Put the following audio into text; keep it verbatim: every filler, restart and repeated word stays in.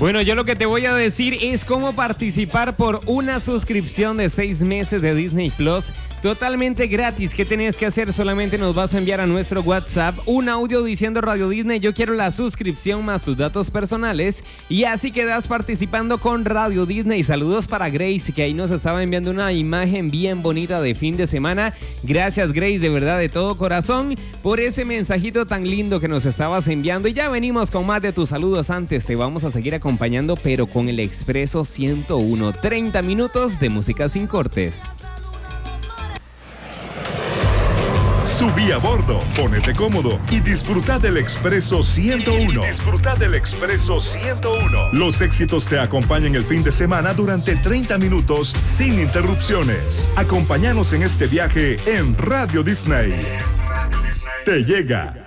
Bueno, yo lo que te voy a decir es cómo participar por una suscripción de seis meses de Disney Plus totalmente gratis. ¿Qué tenés que hacer? Solamente nos vas a enviar a nuestro WhatsApp un audio diciendo Radio Disney, yo quiero la suscripción más tus datos personales, y así quedas participando con Radio Disney. Saludos para Grace, que ahí nos estaba enviando una imagen bien bonita de fin de semana. Gracias, Grace, de verdad, de todo corazón, por ese mensajito tan lindo que nos estabas enviando. Y ya venimos con más de tus saludos. Antes te vamos a seguir acompañando, pero con el Expreso ciento uno, treinta minutos de música sin cortes. Subí a bordo, ponete cómodo y disfruta del Expreso ciento uno. Disfruta del Expreso ciento uno. Los éxitos te acompañan el fin de semana durante treinta minutos sin interrupciones. Acompáñanos en este viaje en Radio Disney. Te llega